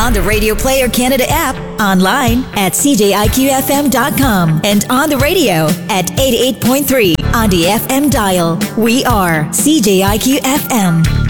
On the Radio Player Canada app, online at cjiqfm.com, and on the radio at 88.3 on the FM dial. We are CJIQ FM.